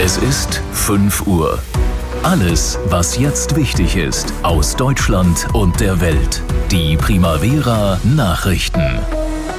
Es ist 5 Uhr. Alles, was jetzt wichtig ist, aus Deutschland und der Welt. Die Primavera Nachrichten.